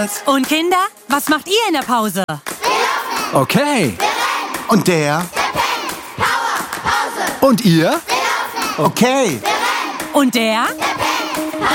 was. Und Kinder, was macht ihr in der Pause? Okay. Und der? Und ihr? Okay. Und der?